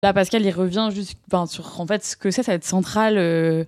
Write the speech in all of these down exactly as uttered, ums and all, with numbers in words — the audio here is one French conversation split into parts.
Là, Pascal, il revient juste, enfin, sur en fait ce que c'est cette centrale euh,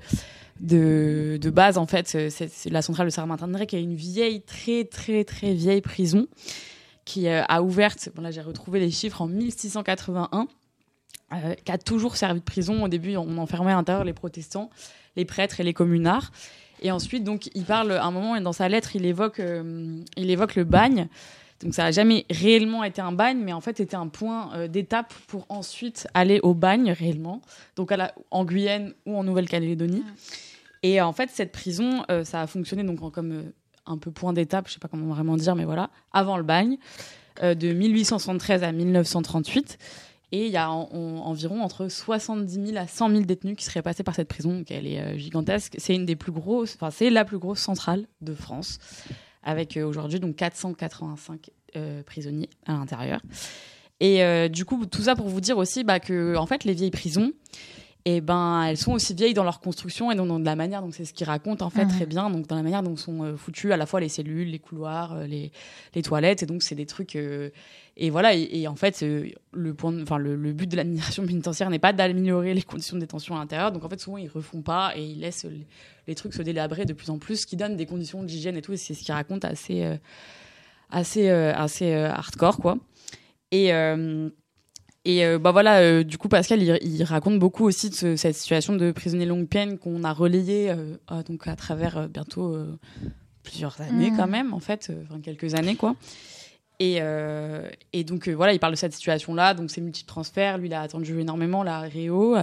de, de base. En fait, c'est, c'est la centrale de Saint-Martin-de-Ré, qui est une vieille, très très très vieille prison qui euh, a ouverte. Bon, là, j'ai retrouvé les chiffres en mille six cent quatre-vingt-un, euh, qui a toujours servi de prison. Au début, on enfermait à l'intérieur les protestants, les prêtres et les communards. Et ensuite, donc, il parle à un moment, et dans sa lettre, il évoque, euh, il évoque le bagne. Donc ça n'a jamais réellement été un bagne, mais en fait c'était un point euh, d'étape pour ensuite aller au bagne réellement, donc à la, en Guyane ou en Nouvelle-Calédonie. Mmh. Et en fait cette prison, euh, ça a fonctionné donc en, comme euh, un peu point d'étape, je sais pas comment vraiment dire, mais voilà, avant le bagne, euh, de mille huit cent soixante-treize à mille neuf cent trente-huit. Et il y a en, en, environ entre soixante-dix mille à cent mille détenus qui seraient passés par cette prison, donc elle est euh, gigantesque. C'est une des plus grosses, enfin c'est la plus grosse centrale de France, avec euh, aujourd'hui donc quatre cent quatre-vingt-cinq euh, prisonniers à l'intérieur. Et euh, du coup, tout ça pour vous dire aussi bah, que en fait, les vieilles prisons, eh ben, elles sont aussi vieilles dans leur construction et dans, dans de la manière, donc c'est ce qu'ils racontent en fait mmh. très bien, donc dans la manière dont sont euh, foutues à la fois les cellules, les couloirs, euh, les, les toilettes, et donc c'est des trucs... Euh, et voilà, et, et en fait, euh, le, point, enfin, le, le but de l'administration pénitentiaire n'est pas d'améliorer les conditions de détention à l'intérieur, donc en fait, souvent, ils refont pas et ils laissent les, les trucs se délabrer de plus en plus, ce qui donne des conditions d'hygiène et tout, et c'est ce qu'ils racontent assez, euh, assez, euh, assez euh, hardcore, quoi. Et... Euh, Et euh, bah voilà, euh, du coup, Pascal, il, il raconte beaucoup aussi de ce, cette situation de prisonniers longue peine qu'on a relayée euh, à, donc à travers euh, bientôt euh, plusieurs années mmh. quand même, en fait, euh, enfin quelques années, quoi. Et, euh, et donc, euh, voilà, il parle de cette situation-là, donc ces multiples transferts. Lui, il a attendu énormément la Réo.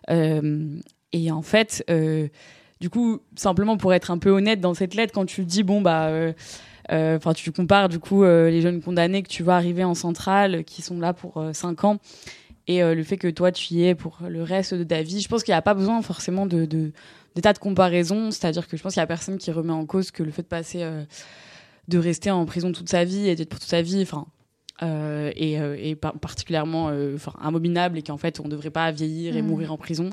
Euh, et en fait, euh, du coup, simplement pour être un peu honnête dans cette lettre, quand tu dis, bon, bah... Euh, Enfin, euh, tu compares du coup euh, les jeunes condamnés que tu vois arriver en centrale, qui sont là pour euh, cinq ans, et euh, le fait que toi tu y es pour le reste de ta vie. Je pense qu'il n'y a pas besoin forcément de, de d'état de comparaison, c'est-à-dire que je pense qu'il y a personne qui remet en cause que le fait de passer, euh, de rester en prison toute sa vie et d'être pour toute sa vie, enfin, euh, et, euh, et par- particulièrement, enfin, euh, abominable, et qu'en fait on ne devrait pas vieillir et mmh. mourir en prison.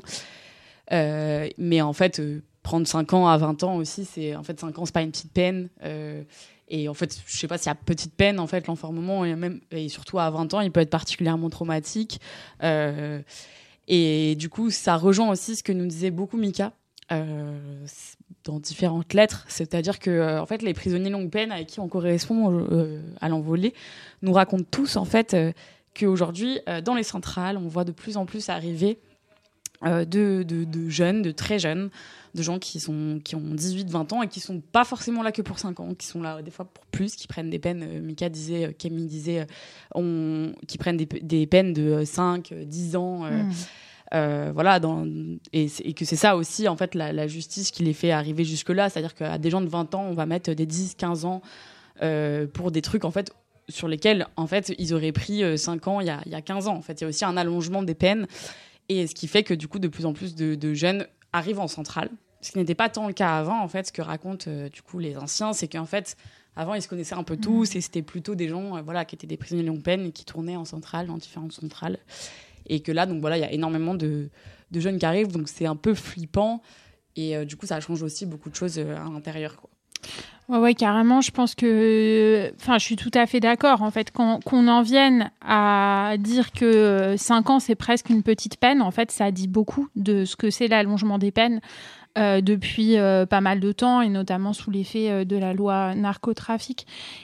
Euh, mais en fait, euh, prendre cinq ans à vingt ans aussi, c'est en fait cinq ans, c'est pas une petite peine. Euh, Et en fait, je sais pas s'il y a petite peine, en fait, l'enfermement, et, même, et surtout à vingt ans, il peut être particulièrement traumatique. Euh, et du coup, ça rejoint aussi ce que nous disait beaucoup Mika euh, dans différentes lettres. C'est-à-dire que, euh, en fait, les prisonniers longue peine avec qui on correspond euh, à l'envolée nous racontent tous, en fait, euh, qu'aujourd'hui, euh, dans les centrales, on voit de plus en plus arriver euh, de, de, de jeunes, de très jeunes, de gens qui, sont, qui ont dix-huit vingt ans et qui sont pas forcément là que pour cinq ans, qui sont là des fois pour plus, qui prennent des peines, euh, Mika disait, euh, Camille disait, euh, on, qui prennent des, des peines de cinq, dix ans, euh, mmh. euh, voilà, dans, et, et que c'est ça aussi, en fait, la, la justice qui les fait arriver jusque-là, c'est-à-dire qu'à des gens de vingt ans, on va mettre des dix quinze ans euh, pour des trucs, en fait, sur lesquels, en fait, ils auraient pris euh, cinq ans il y a, il y a quinze ans, en fait. Il y a aussi un allongement des peines, et ce qui fait que, du coup, de plus en plus de, de jeunes arrivent en centrale, ce qui n'était pas tant le cas avant. En fait, ce que racontent euh, du coup les anciens, c'est qu'en fait, avant, ils se connaissaient un peu mmh. tous, et c'était plutôt des gens euh, voilà, qui étaient des prisonniers longue peine et qui tournaient en centrale, dans différentes centrales. Et que là, donc voilà, il y a énormément de, de jeunes qui arrivent, donc c'est un peu flippant. Et euh, du coup, ça change aussi beaucoup de choses euh, à l'intérieur, quoi. Ouais, ouais, carrément. Je pense que, enfin, je suis tout à fait d'accord. En fait, qu'on, qu'on en vienne à dire que cinq ans, c'est presque une petite peine, en fait, ça dit beaucoup de ce que c'est l'allongement des peines euh, depuis euh, pas mal de temps, et notamment sous l'effet euh, de la loi narcotrafic.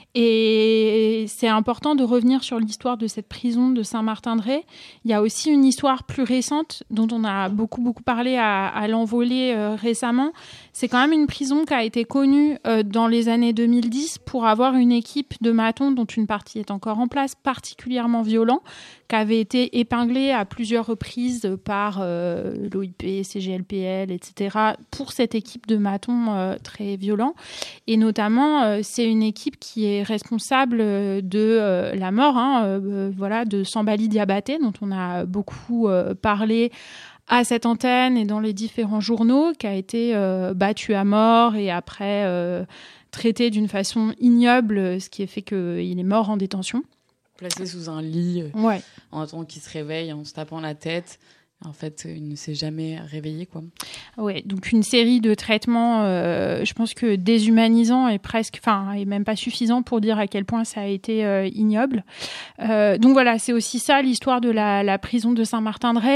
Et c'est important de revenir sur l'histoire de cette prison de Saint-Martin-de-Ré. Il y a aussi une histoire plus récente dont on a beaucoup, beaucoup parlé à, à l'envolée euh, récemment. C'est quand même une prison qui a été connue euh, dans les années deux mille dix pour avoir une équipe de matons dont une partie est encore en place, particulièrement violent, qui avait été épinglée à plusieurs reprises par euh, l'O I P, C G L P L, et cetera, pour cette équipe de matons euh, très violents. Et notamment, euh, c'est une équipe qui est responsable de euh, la mort hein, euh, voilà, de Sambali Diabaté, dont on a beaucoup euh, parlé à cette antenne et dans les différents journaux, qui a été euh, battu à mort et après euh, traité d'une façon ignoble, ce qui a fait qu'il est mort en détention. Placé sous un lit, euh, ouais. en attendant qu'il se réveille, en se tapant la tête. En fait, il ne s'est jamais réveillé, quoi. Ouais, donc une série de traitements, euh, je pense que déshumanisants et presque, enfin, et même pas suffisant pour dire à quel point ça a été euh, ignoble. Euh, donc voilà, c'est aussi ça l'histoire de la, la prison de Saint-Martin-de-Ré.